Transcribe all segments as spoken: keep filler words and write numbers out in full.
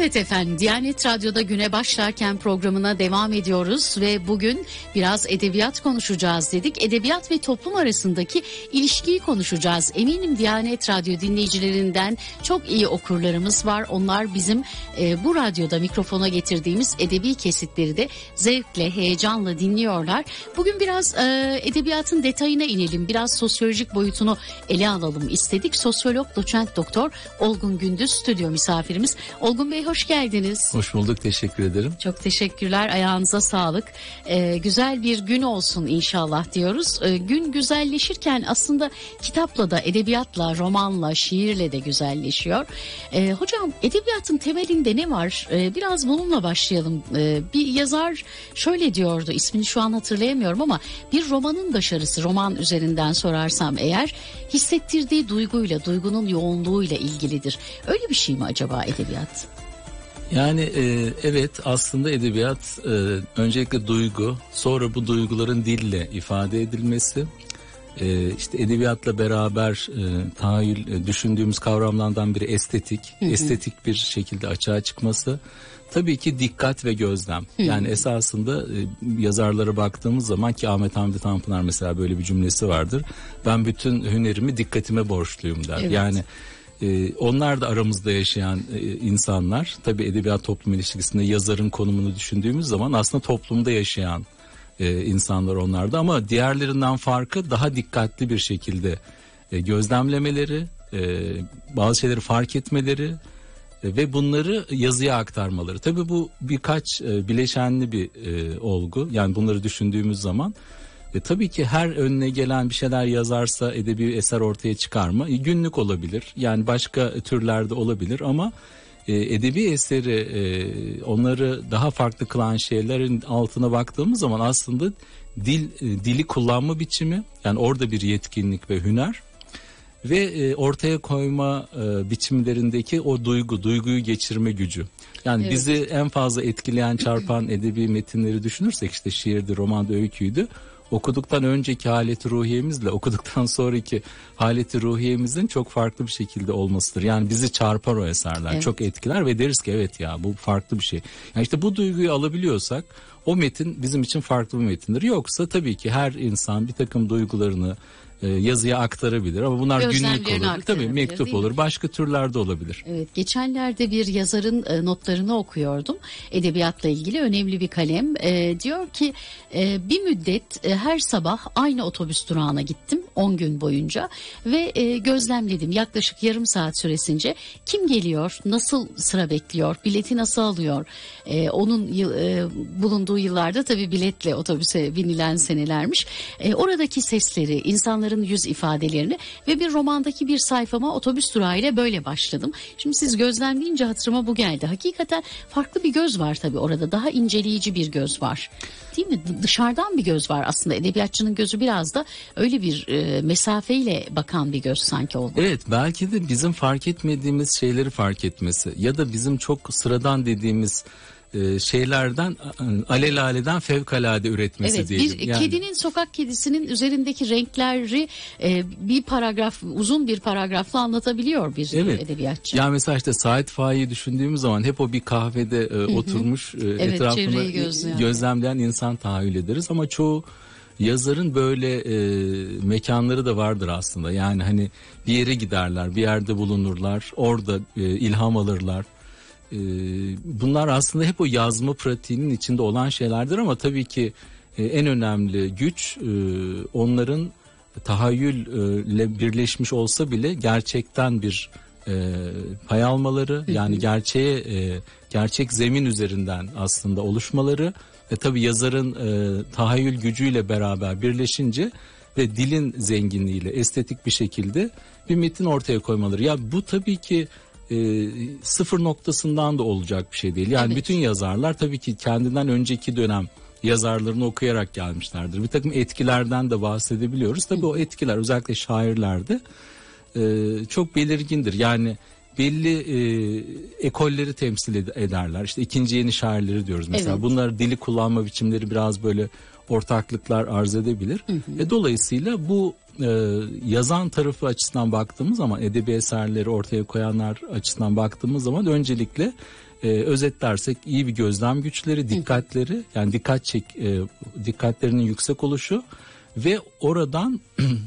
Evet efendim, Diyanet Radyo'da güne başlarken programına devam ediyoruz ve bugün biraz edebiyat konuşacağız dedik. Edebiyat ve toplum arasındaki ilişkiyi konuşacağız. Eminim Diyanet Radyo dinleyicilerinden çok iyi okurlarımız var. Onlar bizim e, bu radyoda mikrofona getirdiğimiz edebi kesitleri de zevkle, heyecanla dinliyorlar. Bugün biraz e, edebiyatın detayına inelim, biraz sosyolojik boyutunu ele alalım istedik. Sosyolog doçent doktor Olgun Gündüz stüdyo misafirimiz. Olgun Bey, hoş geldiniz. Hoş bulduk, teşekkür ederim. Çok teşekkürler, ayağınıza sağlık. Ee, güzel bir gün olsun inşallah diyoruz. Ee, gün güzelleşirken aslında kitapla da, edebiyatla, romanla, şiirle de güzelleşiyor. Ee, hocam, edebiyatın temelinde ne var? Ee, biraz bununla başlayalım. Ee, bir yazar şöyle diyordu, ismini şu an hatırlayamıyorum ama bir romanın başarısı, roman üzerinden sorarsam eğer, hissettirdiği duyguyla, duygunun yoğunluğuyla ilgilidir. Öyle bir şey mi acaba edebiyat? Yani e, evet, aslında edebiyat e, öncelikle duygu, sonra bu duyguların dille ifade edilmesi, e, işte edebiyatla beraber e, tahayyül e, düşündüğümüz kavramlardan biri estetik, hı hı. estetik bir şekilde açığa çıkması. Tabii ki dikkat ve gözlem. Hı. Yani esasında e, yazarlara baktığımız zaman, ki Ahmet Hamdi Tanpınar mesela böyle bir cümlesi vardır. Ben bütün hünerimi dikkatime borçluyum der. Evet. Yani Ee, onlar da aramızda yaşayan e, insanlar. Tabii edebiyat toplum ilişkisinde yazarın konumunu düşündüğümüz zaman aslında toplumda yaşayan e, insanlar onlar da, ama diğerlerinden farkı daha dikkatli bir şekilde e, gözlemlemeleri, e, bazı şeyleri fark etmeleri e, ve bunları yazıya aktarmaları. Tabii bu birkaç e, bileşenli bir e, olgu. Yani bunları düşündüğümüz zaman E, tabii ki her önüne gelen bir şeyler yazarsa edebi eser ortaya çıkar mı? E, günlük olabilir, yani başka türlerde olabilir, ama e, edebi eseri, e, onları daha farklı kılan şeylerin altına baktığımız zaman aslında dil, e, dili kullanma biçimi, yani orada bir yetkinlik ve hüner ve e, ortaya koyma e, biçimlerindeki o duygu, duyguyu geçirme gücü. Yani evet, bizi en fazla etkileyen, çarpan edebi metinleri düşünürsek, işte şiirdi, romandı, öyküydü. Okuduktan önceki haleti ruhiyemizle okuduktan sonraki haleti ruhiyemizin çok farklı bir şekilde olmasıdır. Yani bizi çarpar o eserler, evet, çok etkiler ve deriz ki evet ya, bu farklı bir şey. Yani işte bu duyguyu alabiliyorsak o metin bizim için farklı bir metindir. Yoksa tabii ki her insan bir takım duygularını e, yazıya aktarabilir, ama bunlar günlük olur. Tabii mektup olur, başka türlerde olabilir. Evet, geçenlerde bir yazarın e, notlarını okuyordum. Edebiyatla ilgili önemli bir kalem. E, diyor ki e, bir müddet e, her sabah aynı otobüs durağına gittim on gün boyunca ve e, gözlemledim yaklaşık yarım saat süresince kim geliyor, nasıl sıra bekliyor, bileti nasıl alıyor. E, onun e, bulunduğu yıllarda tabii biletle otobüse binilen senelermiş. E, oradaki sesleri, insanların yüz ifadelerini ve bir romandaki bir sayfama otobüs durağıyla böyle başladım. Şimdi siz gözlemleyince hatırıma bu geldi. Hakikaten farklı bir göz var tabii orada. Daha inceleyici bir göz var. Değil mi? Dışarıdan bir göz var aslında. Edebiyatçının gözü biraz da öyle bir e, mesafeyle bakan bir göz sanki oldu. Evet, belki de bizim fark etmediğimiz şeyleri fark etmesi ya da bizim çok sıradan dediğimiz şeylerden alelâleden fevkalade üretmesi, evet, diyelim. Bir yani. kedinin, sokak kedisinin üzerindeki renkleri e, bir paragraf, uzun bir paragrafla anlatabiliyor bir evet, edebiyatçı. Ya mesela işte Sait Faik'i düşündüğümüz zaman hep o bir kahvede e, hı hı. oturmuş e, evet, etrafını gözlemleyen insan tahayyül ederiz, ama çoğu yazarın böyle e, mekanları da vardır aslında. Yani hani bir yere giderler, bir yerde bulunurlar, orada e, ilham alırlar. Bunlar aslında hep o yazma pratiğinin içinde olan şeylerdir, ama tabii ki en önemli güç onların tahayyülle birleşmiş olsa bile gerçekten bir pay almaları, yani gerçeğe, gerçek zemin üzerinden aslında oluşmaları ve tabii yazarın tahayyül gücüyle beraber birleşince ve dilin zenginliğiyle estetik bir şekilde bir metin ortaya koymaları. Ya bu tabii ki E, sıfır noktasından da olacak bir şey değil. Yani evet, bütün yazarlar tabii ki kendinden önceki dönem yazarlarını okuyarak gelmişlerdir. Bir takım etkilerden de bahsedebiliyoruz. Tabii Hı. o etkiler özellikle şairlerde e, çok belirgindir. Yani belli e, ekolleri temsil ed- ederler. İşte ikinci yeni şairleri diyoruz mesela. Evet. Bunlar dili kullanma biçimleri biraz böyle ortaklıklar arz edebilir. Hı hı. E, dolayısıyla bu e, yazan tarafı açısından baktığımız zaman, edebi eserleri ortaya koyanlar açısından baktığımız zaman öncelikle e, özetlersek iyi bir gözlem güçleri, dikkatleri, yani dikkat çek e, dikkatlerinin yüksek oluşu ve oradan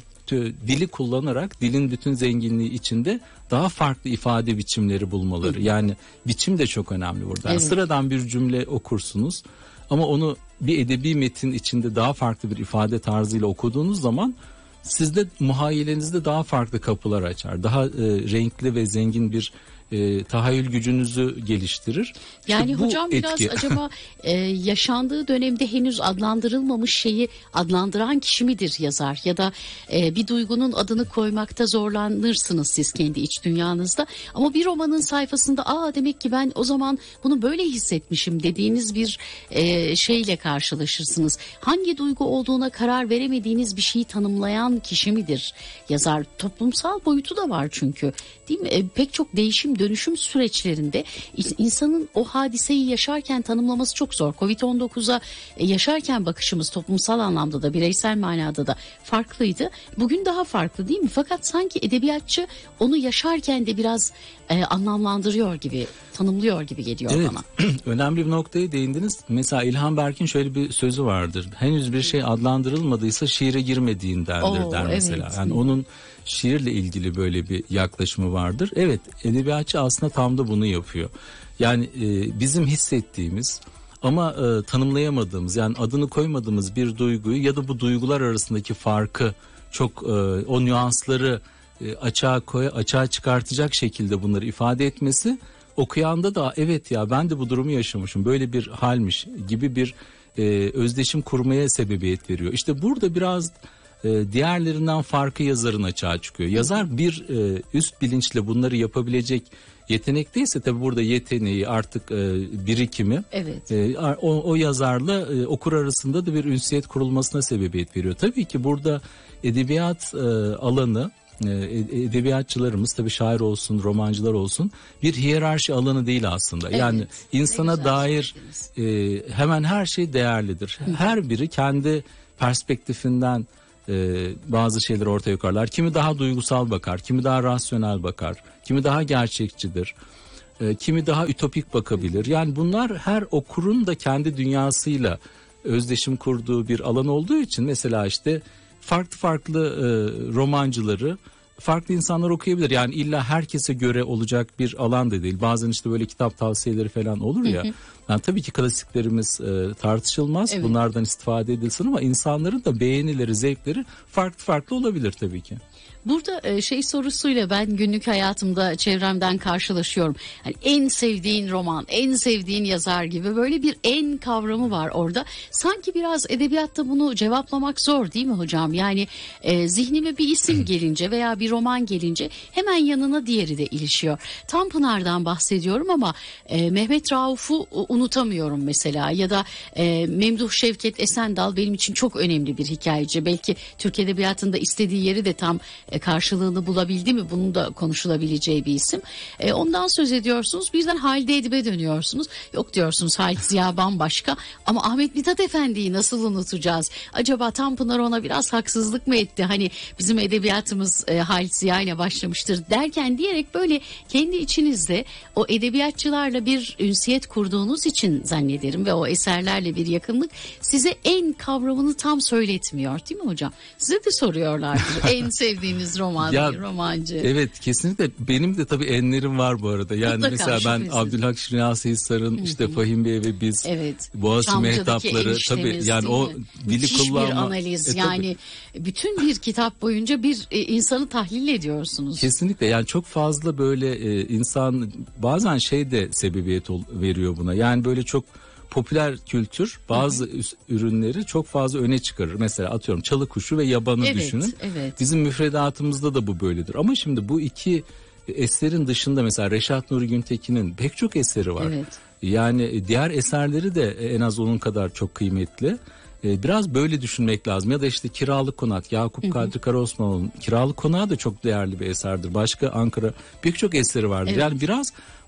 dili kullanarak dilin bütün zenginliği içinde daha farklı ifade biçimleri bulmaları. Yani biçim de çok önemli burada. Yani evet. Sıradan bir cümle okursunuz ama onu bir edebi metin içinde daha farklı bir ifade tarzıyla okuduğunuz zaman sizde muhayyelenizde daha farklı kapılar açar. Daha e, renkli ve zengin bir e, tahayyül gücünüzü geliştirir. İşte yani hocam etki. Biraz acaba e, yaşandığı dönemde henüz adlandırılmamış şeyi adlandıran kişi midir yazar? Ya da e, bir duygunun adını koymakta zorlanırsınız siz kendi iç dünyanızda. Ama bir romanın sayfasında aa demek ki ben o zaman bunu böyle hissetmişim dediğiniz bir e, şeyle karşılaşırsınız. Hangi duygu olduğuna karar veremediğiniz bir şeyi tanımlayan kişi midir yazar? Toplumsal boyutu da var çünkü, değil mi? E, pek çok değişim dönüşüm süreçlerinde insanın o hadiseyi yaşarken tanımlaması çok zor. kovid on dokuza yaşarken bakışımız toplumsal anlamda da bireysel manada da farklıydı. Bugün daha farklı değil mi? Fakat sanki edebiyatçı onu yaşarken de biraz e, anlamlandırıyor gibi, tanımlıyor gibi geliyor evet. bana. Önemli bir noktaya değindiniz. Mesela İlhan Berk'in şöyle bir sözü vardır. Henüz bir şey adlandırılmadıysa şiire girmediğindendir Oo, der mesela. Evet. Yani onun şiirle ilgili böyle bir yaklaşımı vardır. Evet, edebiyatçı aslında tam da bunu yapıyor. Yani e, bizim hissettiğimiz ama e, tanımlayamadığımız, yani adını koymadığımız bir duyguyu ya da bu duygular arasındaki farkı çok e, o nüansları e, açığa koy, açığa çıkartacak şekilde bunları ifade etmesi, okuyanda da evet ya ben de bu durumu yaşamışım, böyle bir halmiş gibi bir e, özdeşim kurmaya sebebiyet veriyor. İşte burada biraz diğerlerinden farkı yazarın açığa çıkıyor. Yazar bir e, üst bilinçle bunları yapabilecek yetenekteyse tabii burada yeteneği artık e, birikimi evet. e, o, o yazarla e, okur arasında da bir ünsiyet kurulmasına sebebiyet veriyor. Tabii ki burada edebiyat e, alanı e, edebiyatçılarımız tabii şair olsun, romancılar olsun bir hiyerarşi alanı değil aslında. Evet. Yani insana dair e, hemen her şey değerlidir. Her biri kendi perspektifinden Ee, bazı şeyleri ortaya koyarlar. Kimi daha duygusal bakar, kimi daha rasyonel bakar, kimi daha gerçekçidir, ee, kimi daha ütopik bakabilir. Yani bunlar her okurun da kendi dünyasıyla özdeşim kurduğu bir alan olduğu için mesela işte farklı farklı e, romancıları farklı insanlar okuyabilir. Yani illa herkese göre olacak bir alan da değil. Bazen işte böyle kitap tavsiyeleri falan olur ya. Hı hı. Yani tabii ki klasiklerimiz e, tartışılmaz. Evet. Bunlardan istifade edilsin ama insanların da beğenileri, zevkleri farklı farklı olabilir tabii ki. Burada şey sorusuyla ben günlük hayatımda çevremden karşılaşıyorum. Yani en sevdiğin roman, en sevdiğin yazar gibi böyle bir en kavramı var orada. Sanki biraz edebiyatta bunu cevaplamak zor değil mi hocam? Yani e, zihnime bir isim gelince veya bir roman gelince hemen yanına diğeri de ilişiyor. Tanpınar'dan bahsediyorum ama e, Mehmet Rauf'u unutamıyorum mesela. Ya da e, Memduh Şevket Esendal benim için çok önemli bir hikayeci. Belki Türk Edebiyatı'nda istediği yeri de tam karşılığını bulabildi mi, bunun da konuşulabileceği bir isim. E, ondan söz ediyorsunuz, birden Halide Edip'e dönüyorsunuz. Yok diyorsunuz, Halit Ziya bambaşka ama Ahmet Mithat Efendi'yi nasıl unutacağız? Acaba Tanpınar ona biraz haksızlık mı etti? Hani bizim edebiyatımız e, Halit Ziya ile başlamıştır derken diyerek böyle kendi içinizde o edebiyatçılarla bir ünsiyet kurduğunuz için zannederim ve o eserlerle bir yakınlık size en kavramını tam söyletmiyor değil mi hocam? Size de soruyorlardır en sevdiğiniz roman, ya, romancı. Evet kesinlikle, benim de tabii enlerim var bu arada. Yani mutlaka mesela ben şüphesiz. Abdülhak Şirinasi Hisar'ın işte Fahim Bey ve biz, evet. Boğaziçi Mehtapları tabii yani o dili kullanma. Bir analiz e, yani bütün bir kitap boyunca bir e, insanı tahlil ediyorsunuz. Kesinlikle, yani çok fazla böyle e, insan bazen şey de sebebiyet ol, veriyor buna. Yani böyle çok popüler kültür bazı hı hı. ürünleri çok fazla öne çıkarır. Mesela atıyorum Çalı Kuşu ve Yaban'ı evet, düşünün. Evet. Bizim müfredatımızda da bu böyledir. Ama şimdi bu iki eserin dışında mesela Reşat Nuri Güntekin'in pek çok eseri var. Evet. Yani diğer eserleri de en az onun kadar çok kıymetli. Biraz böyle düşünmek lazım. Ya da işte Kiralık Konak, Yakup hı hı. Kadri Karaosmanoğlu'nun Kiralık Konak da çok değerli bir eserdir. Başka Ankara pek çok eseri vardır. Evet. Yani biraz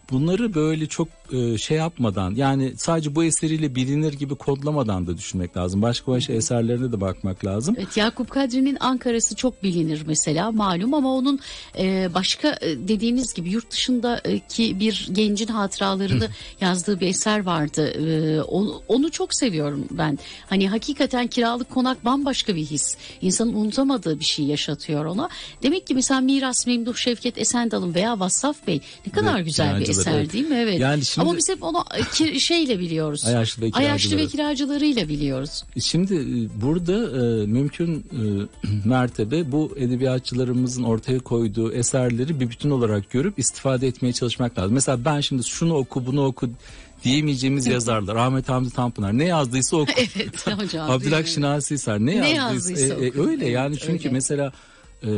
bunları böyle çok e, şey yapmadan, yani sadece bu eseriyle bilinir gibi kodlamadan da düşünmek lazım. Başka başka eserlerine de bakmak lazım. Evet, Yakup Kadri'nin Ankara'sı çok bilinir mesela, malum, ama onun e, başka e, dediğiniz gibi yurt dışındaki bir gencin hatıralarını yazdığı bir eser vardı. E, onu, onu çok seviyorum ben. Hani hakikaten kiralık konak bambaşka bir his. İnsanın unutamadığı bir şey yaşatıyor ona. Demek ki mesela Miras Memduh Şevket Esendal'ın veya Vassaf Bey ne kadar evet, güzel bir eser, evet. Değil mi? Evet. Yani şimdi, ama biz hep onu şeyle biliyoruz. Ayaşlı ve Ayaşlı ve kiracılarıyla biliyoruz. Şimdi burada e, mümkün e, mertebe bu edebiyatçılarımızın ortaya koyduğu eserleri bir bütün olarak görüp istifade etmeye çalışmak lazım. Mesela ben şimdi şunu oku, bunu oku diyemeyeceğimiz yazarlar. Ahmet Hamdi Tanpınar ne yazdıysa oku. Evet hocam. Abdülhak Şinasi Hisar ne, ne yazdıysa, yazdıysa e, e, öyle evet, yani çünkü öyle. Mesela e,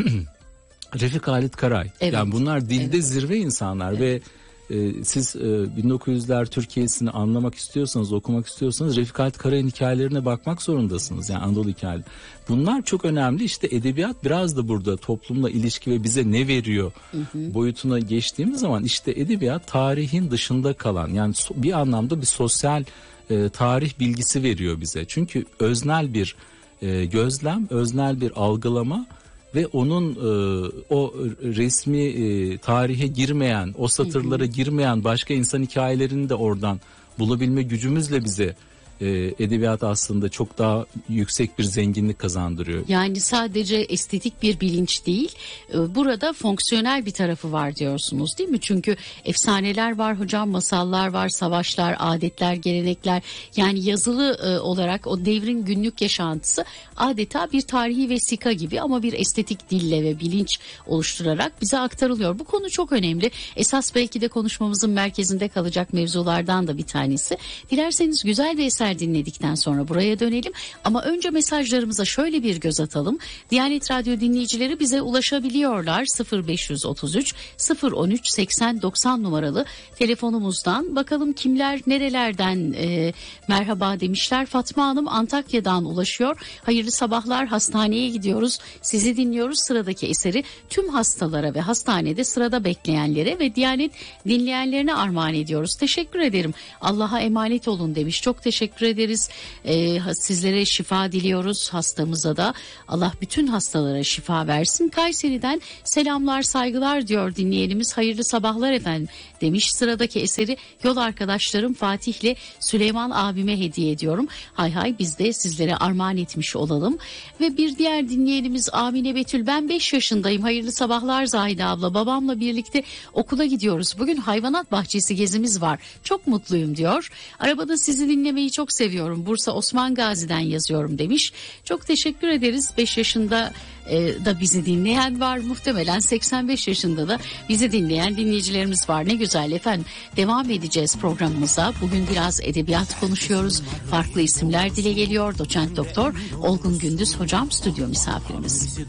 Refik Halit Karay. Evet. Yani bunlar dilde evet. zirve insanlar evet. ve e, siz e, bin dokuz yüzler Türkiye'sini anlamak istiyorsanız, okumak istiyorsanız Refik Halit Karay'ın hikayelerine bakmak zorundasınız. Yani Anadolu hikayeleri. Bunlar çok önemli. İşte edebiyat biraz da burada toplumla ilişki ve bize ne veriyor hı hı. boyutuna geçtiğimiz zaman işte edebiyat tarihin dışında kalan, yani bir anlamda bir sosyal e, tarih bilgisi veriyor bize. Çünkü öznel bir e, gözlem, öznel bir algılama ve onun e, o resmi e, tarihe girmeyen, o satırlara girmeyen başka insan hikayelerini de oradan bulabilme gücümüzle bize e, edebiyat aslında çok daha yüksek bir zenginlik kazandırıyor. Yani sadece estetik bir bilinç değil, e, burada fonksiyonel bir tarafı var diyorsunuz, değil mi? Çünkü efsaneler var hocam, masallar var, savaşlar, adetler, gelenekler. Yani yazılı e, olarak o devrin günlük yaşantısı adeta bir tarihi vesika gibi ama bir estetik dille ve bilinç oluşturarak bize aktarılıyor. Bu konu çok önemli. Esas belki de konuşmamızın merkezinde kalacak mevzulardan da bir tanesi. Dilerseniz güzel bir eser dinledikten sonra buraya dönelim. Ama önce mesajlarımıza şöyle bir göz atalım. Diyanet Radyo dinleyicileri bize ulaşabiliyorlar. sıfır beş otuz üç sıfır on üç seksen doksan numaralı telefonumuzdan. Bakalım kimler nerelerden e, merhaba demişler. Fatma Hanım Antakya'dan ulaşıyor. Hayırlı sabahlar, hastaneye gidiyoruz. Sizi dinliyoruz. Sıradaki eseri tüm hastalara ve hastanede sırada bekleyenlere ve Diyanet dinleyenlerine armağan ediyoruz. Teşekkür ederim. Allah'a emanet olun demiş. Çok teşekkür ederiz. Ee, sizlere şifa diliyoruz, hastamıza da. Allah bütün hastalara şifa versin. Kayseri'den selamlar, saygılar diyor dinleyenimiz. Hayırlı sabahlar efendim demiş. Sıradaki eseri yol arkadaşlarım Fatih'le Süleyman abime hediye ediyorum. Hay hay, biz de sizlere armağan etmiş olalım. Ve bir diğer dinleyenimiz Amine Betül. Ben beş yaşındayım. Hayırlı sabahlar Zahide abla. Babamla birlikte okula gidiyoruz. Bugün hayvanat bahçesi gezimiz var. Çok mutluyum diyor. Arabada sizi dinlemeyi çok seviyorum. Bursa Osman Gazi'den yazıyorum demiş. Çok teşekkür ederiz. beş yaşında e, da bizi dinleyen var. Muhtemelen seksen beş yaşında da bizi dinleyen dinleyicilerimiz var. Ne güzel efendim. Devam edeceğiz programımıza. Bugün biraz edebiyat konuşuyoruz. Farklı isimler dile geliyor. Doçent Doktor Olgun Gündüz hocam stüdyo misafirimiz.